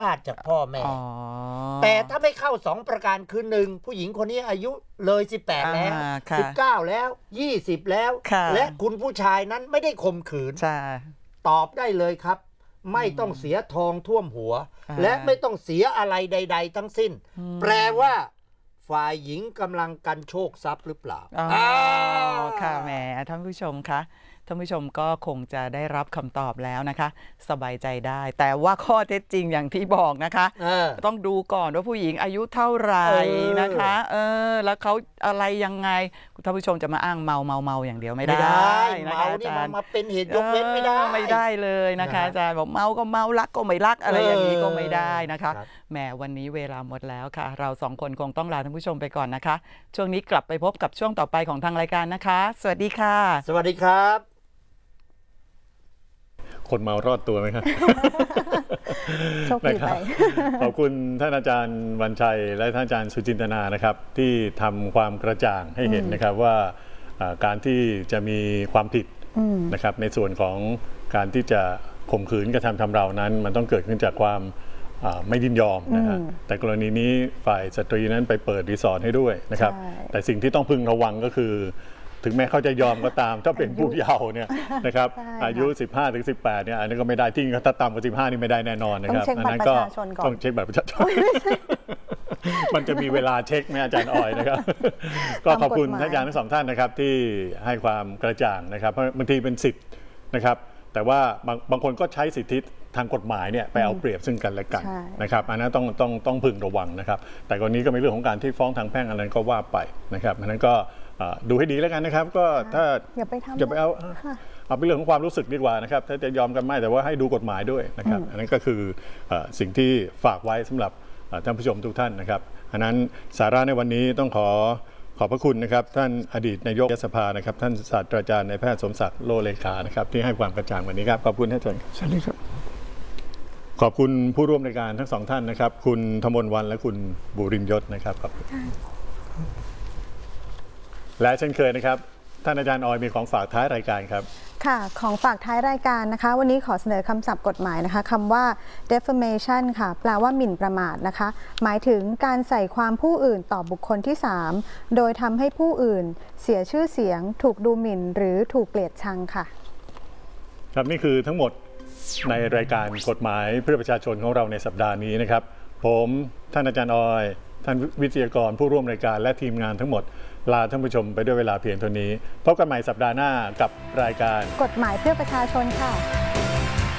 าติจากพ่อแม่แต่ถ้าไม่เข้า2ประการคือ1ผู้หญิงคนนี้อายุเลย18แล้ว19แล้ว20แล้วและคุณผู้ชายนั้นไม่ได้ข่มขืนตอบได้เลยครับไม่ต้องเสียทองท่วมหัวและไม่ต้องเสียอะไรใดๆทั้งสิ้นแปลว่าฝ่ายหญิงกำลังกันโชคทรัพย์หรือเปล่าค่ะแหมท่านผู้ชมคะท่านผู้ชมก็คงจะได้รับคำตอบแล้วนะคะสบายใจได้แต่ว่าข้อเท็จจริงอย่างที่บอกนะคะต้องดูก่อนว่าผู้หญิงอายุเท่าไหร่นะคะแล้วเขาอะไรยังไงท่านผู้ชมจะมาอ้างเมาอย่างเดียวไม่ได้นะคะอาจารย์มาเป็นเหตุยกเว้นไม่ได้เลยนะคะอาจารย์บอกเมาก็เมารักก็ไม่รักอะไรอย่างนี้ก็ไม่ได้นะคะแหมวันนี้เวลาหมดแล้วค่ะเรา2คนคงต้องลาท่านผู้ชมไปก่อนนะคะช่วงนี้กลับไปพบกับช่วงต่อไปของทางรายการนะคะสวัสดีค่ะสวัสดีครับคนเมารอดตัวไหมครับโชคดีไปขอบคุณท่านอาจารย์วันชัยและท่านอาจารย์สุจินตนานะครับที่ทำความกระจ่างให้เห็นนะครับว่าการที่จะมีความผิดนะครับในส่วนของการที่จะข่มขืนกระทำชำเรานั้นมันต้องเกิดขึ้นจากความไม่ยินยอมนะฮะแต่กรณีนี้ฝ่ายสตรีนั้นไปเปิดรีสอร์ทให้ด้วยนะครับแต่สิ่งที่ต้องพึงระวังก็คือถึงแม้เขาจะยอมก็ตามถ้าเป็นผู้เยาว์เนี่ยนะครับอายุ 15-18 เนี่ยอันนี้ก็ไม่ได้ที่ถ้าต่ำกว่า 15 นี่ไม่ได้แน่นอนนะครับอันนั้นก็ต้องเช็คบัตรประชาชนมันจะมีเวลาเช็คไหมอาจารย์ออยนะครับก็ขอบคุณท่านอาจารย์ทั้ง2ท่านนะครับที่ให้ความกระจ่างนะครับเพราะบางทีเป็นสิทธิ์นะครับแต่ว่าบางคนก็ใช้สิทธิทางกฎหมายเนี่ยไปเอาเปรียบซึ่งกันและกันนะครับอันนั้นต้องพึงระวังนะครับแต่กรณีก็เป็นเรื่องของการที่ฟ้องทางแพ่งอะไรก็ว่าไปนะครับอันนั้นก็ดูให้ดีแล้วกันนะครับก็ถ้าอย่าไปเอาเป็นเรื่องของความรู้สึกดีกว่านะครับถ้าจะยอมกันไม่แต่ว่าให้ดูกฎหมายด้วยนะครับอันนั้นก็คือสิ่งที่ฝากไว้สำหรับท่านผู้ชมทุกท่านนะครับอันนั้นสาระในวันนี้ต้องขอบพระคุณนะครับท่านอดีตนายกสภานะครับท่านศาสตราจารย์นายแพทย์สมศักดิ์โลเลขานะครับที่ให้ความกระจ่างวันนี้ครับขอบคุณท่านอาจารย์สวัสดีครับขอบคุณผู้ร่วมในการทั้ง2ท่านนะครับคุณธมลวรรณและคุณบุรินทร์ยศนะครับขอบคุณและเช่นเคยนะครับท่านอาจารย์ออยมีของฝากท้ายรายการครับค่ะของฝากท้ายรายการนะคะวันนี้ขอเสนอคำศัพท์กฎหมายนะคะคำว่า defamation ค่ะแปลว่าหมิ่นประมาทนะคะหมายถึงการใส่ความผู้อื่นต่อบุคคลที่3โดยทำให้ผู้อื่นเสียชื่อเสียงถูกดูหมิ่นหรือถูกเกลียดชังค่ะครับนี่คือทั้งหมดในรายการกฎหมายเพื่อประชาชนของเราในสัปดาห์นี้นะครับผมท่านอาจารย์ออยท่านวิทยากรผู้ร่วมรายการและทีมงานทั้งหมดลาท่านผู้ชมไปด้วยเวลาเพียงเท่านี้พบกันใหม่สัปดาห์หน้ากับรายการกฎหมายเพื่อประชาชนค่ะ